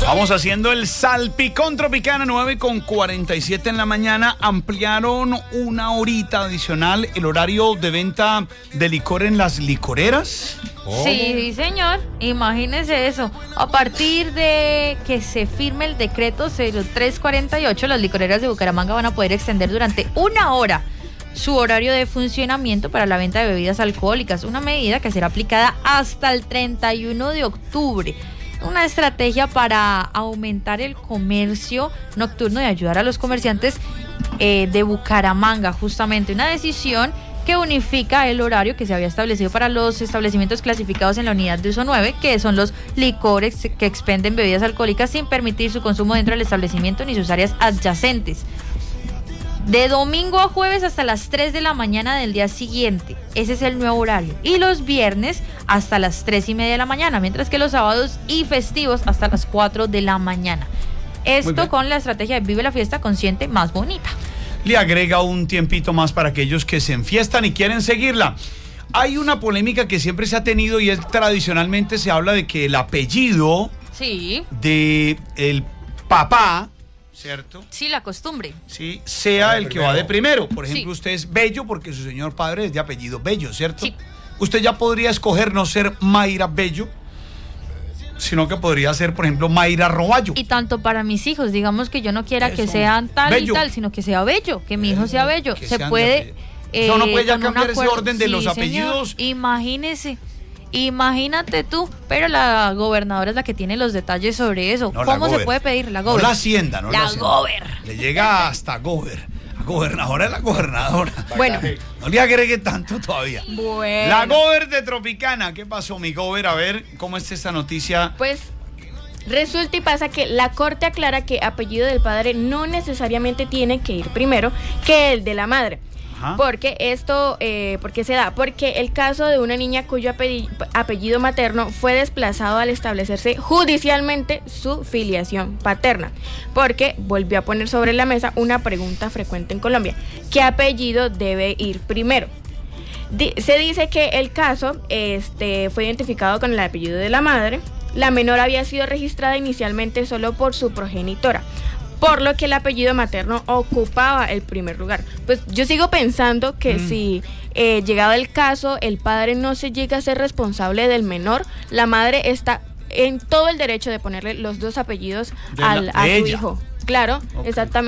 Vamos haciendo el salpicón Tropicana, 9:47 en la mañana. Ampliaron una horita adicional el horario de venta de licor en las licoreras. ¿Cómo? Sí, señor. Imagínese eso. A partir de que se firme el decreto 0348, las licoreras de Bucaramanga van a poder extender durante una hora su horario de funcionamiento para la venta de bebidas alcohólicas. Una medida que será aplicada hasta el 31 de octubre. Una estrategia para aumentar el comercio nocturno y ayudar a los comerciantes de Bucaramanga. Justamente una decisión que unifica el horario que se había establecido para los establecimientos clasificados en la unidad de uso 9, que son los licores que expenden bebidas alcohólicas sin permitir su consumo dentro del establecimiento ni sus áreas adyacentes. De domingo a jueves hasta las 3 de la mañana del día siguiente. Ese es el nuevo horario. Y los viernes hasta las 3:30 de la mañana, mientras que los sábados y festivos hasta las 4 de la mañana. Esto con la estrategia de Vive la Fiesta Consciente más bonita. Le agrega un tiempito más para aquellos que se enfiestan y quieren seguirla. Hay una polémica que siempre se ha tenido y es tradicionalmente se habla de que el apellido de el papá, ¿cierto? Sí, la costumbre. Sí, sea el que va de primero. Por ejemplo, usted es Bello porque su señor padre es de apellido Bello, ¿cierto? Sí. Usted ya podría escoger no ser Mayra Bello, sino que podría ser, por ejemplo, Mayra Roballo. Y tanto para mis hijos, digamos que yo no quiera que sean tal Bello y tal, sino que sea Bello, que mi hijo sea Bello. Se puede... ¿No puede ya cambiar ese orden de los apellidos? Señor, imagínate tú, pero la gobernadora es la que tiene los detalles sobre eso. No, ¿cómo se puede pedir? La gober. No la Hacienda, no la Hacienda. Gober. Le llega hasta gober. La gobernadora es la gobernadora. Bueno. No le agregue tanto todavía. Bueno. La gober de Tropicana. ¿Qué pasó, mi gober? A ver, ¿cómo es esta noticia? Pues resulta y pasa que la Corte aclara que apellido del padre no necesariamente tiene que ir primero que el de la madre. Porque esto, ¿por qué se da? Porque el caso de una niña cuyo apellido materno fue desplazado al establecerse judicialmente su filiación paterna, porque volvió a poner sobre la mesa una pregunta frecuente en Colombia: ¿qué apellido debe ir primero? Se dice que el caso fue identificado con el apellido de la madre. La menor había sido registrada inicialmente solo por su progenitora, por lo que el apellido materno ocupaba el primer lugar. Pues yo sigo pensando que si llegado el caso el padre no se llega a ser responsable del menor, la madre está en todo el derecho de ponerle los dos apellidos a su hijo. Claro, exactamente.